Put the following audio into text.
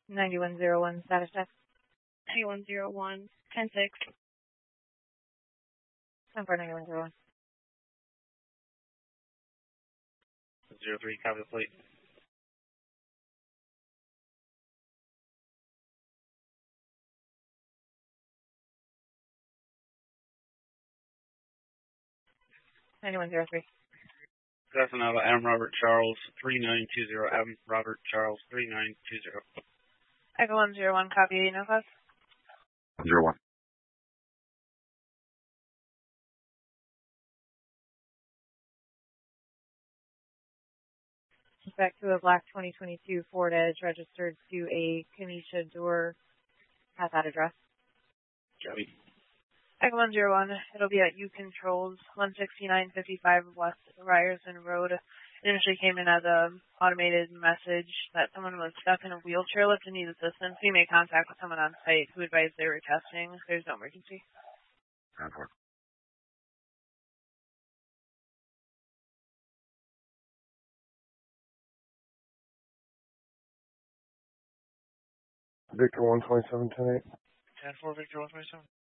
9101 status check. 9101, 10-6. 9101. 03, copy the plate. Casanova, M. Robert Charles, 3920. M. Robert Charles, 3920. Echo 101, copy, no cause. 01. Back to a black 2022 Ford Edge registered to a Kenesha Door at that address. Copy. Echo 101, it'll be at U Controls, 16955 West Ryerson Road. It initially came in as an automated message that someone was stuck in a wheelchair lift and needs assistance. We made contact with someone on site who advised they were testing. There's no emergency. Victor 127, 10-8. 10-4, Victor 127.